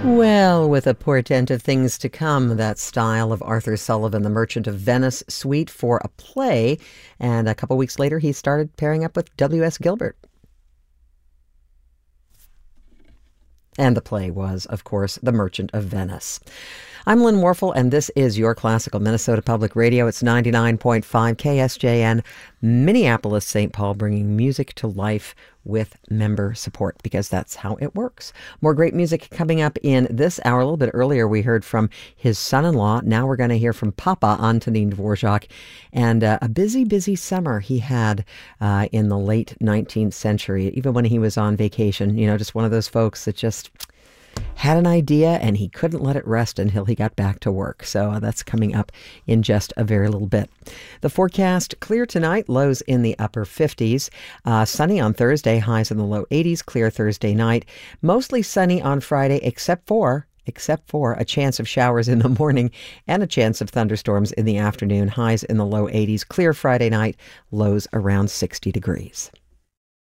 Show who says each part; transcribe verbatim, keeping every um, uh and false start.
Speaker 1: Well, with a portent of things to come, that style of Arthur Sullivan, The Merchant of Venice suite for a play. And a couple weeks later, he started pairing up with W S. Gilbert. And the play was, of course, The Merchant of Venice. I'm Lynn Warfel, and this is your Classical Minnesota Public Radio. It's ninety-nine point five K S J N, Minneapolis, Saint Paul, bringing music to life with member support, because that's how it works. More great music coming up in this hour. A little bit earlier, we heard from his son-in-law. Now we're going to hear from Papa, Antonin Dvorak, and uh, a busy, busy summer he had uh, in the late nineteenth century, even when he was on vacation. You know, just one of those folks that just had an idea and he couldn't let it rest until he got back to work. So uh, that's coming up in just a very little bit. The forecast: clear tonight, lows in the upper fifties. Uh, sunny on Thursday, highs in the low eighties. Clear Thursday night. Mostly sunny on Friday, except for except for a chance of showers in the morning and a chance of thunderstorms in the afternoon. Highs in the low eighties. Clear Friday night, lows around sixty degrees.